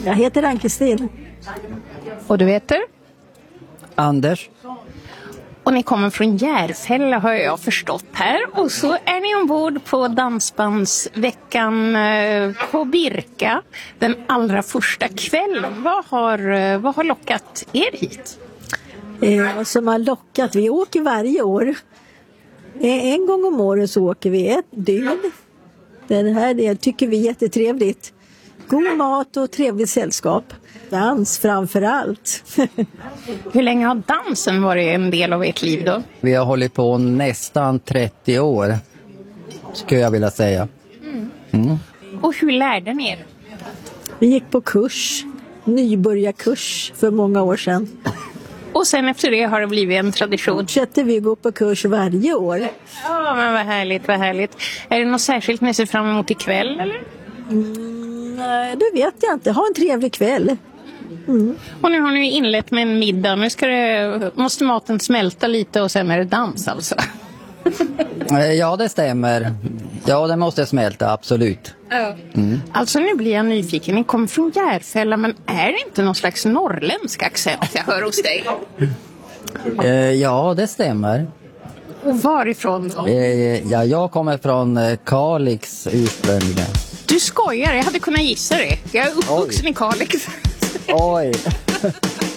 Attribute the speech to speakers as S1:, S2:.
S1: Jag heter Ann-Kristin.
S2: Och du heter?
S3: Anders.
S2: Och ni kommer från Järfälla har jag förstått här. Och så är ni ombord på Dansbandsveckan på Birka den allra första kvällen. Vad har lockat er hit?
S1: Som har lockat, vi åker varje år. En gång om året så åker vi ett dygn. Det tycker vi är jättetrevligt. God mat och trevligt sällskap. Dans framför allt.
S2: Hur länge har dansen varit en del av ert liv då?
S3: Vi har hållit på nästan 30 år, skulle jag vilja säga.
S2: Och hur lärde ni er?
S1: Vi gick på nybörjarkurs för många år sedan.
S2: Och sen efter det har det blivit en tradition.
S1: Fortsätter vi gå på kurs varje år.
S2: Ja, men vad härligt, vad härligt. Är det något särskilt ni ser fram emot ikväll, eller?
S1: Nej, det vet jag inte. Ha en trevlig kväll.
S2: Och nu har ni inlett med en middag. Nu måste maten smälta lite och sen är det dans alltså.
S3: Ja, det stämmer. Ja, det måste smälta, absolut.
S2: Alltså nu blir jag nyfiken. Ni kommer från Järfälla, men är det inte någon slags norrländsk accent jag hör hos dig?
S3: Ja, det stämmer.
S2: Och varifrån då?
S3: Ja, jag kommer från Kalix ursprungligen.
S2: Du skojar, jag hade kunnat gissa det. Jag är uppvuxen i Kalix.
S3: Oj.